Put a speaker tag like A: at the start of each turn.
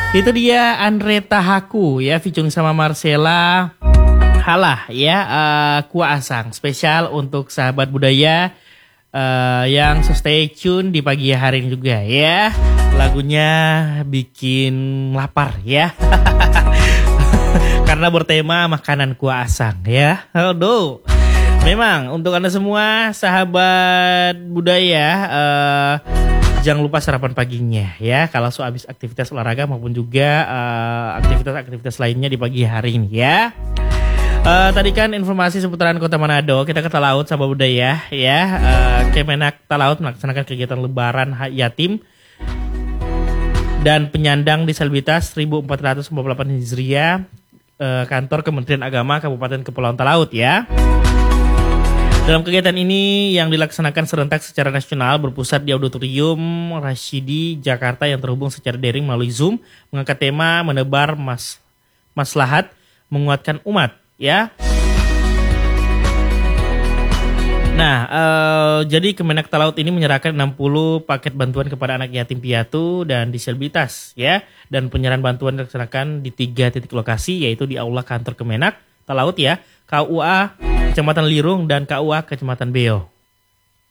A: Itu dia Andre Tahaku ya, featuring sama Marcella. Halah ya, Kuah Asang spesial untuk sahabat budaya yang stay tune di pagi hari ini juga ya. Lagunya bikin lapar ya. Karena bertema makanan kuah asang ya. Aduh. Memang untuk Anda semua sahabat budaya, jangan lupa sarapan paginya ya. Kalau habis aktivitas olahraga maupun juga aktivitas-aktivitas lainnya di pagi hari ini ya. Tadi kan informasi seputaran Kota Manado, kita ke Talaut sahabat budaya ya. Kemenak Talaut melaksanakan kegiatan Lebaran Yatim dan penyandang disabilitas 1448 Hijriah, kantor Kementerian Agama Kabupaten Kepulauan Talaut ya. Dalam kegiatan ini yang dilaksanakan serentak secara nasional berpusat di Auditorium Rashidi Jakarta yang terhubung secara daring melalui Zoom, mengangkat tema menebar maslahat menguatkan umat ya. Nah, jadi Kemenak Talaut ini menyerahkan 60 paket bantuan kepada anak yatim piatu dan disabilitas ya, dan penyerahan bantuan dilaksanakan di 3 titik lokasi, yaitu di Aula Kantor Kemenak Talaut ya, KUA Kecamatan Lirung dan KUA Kecamatan Beo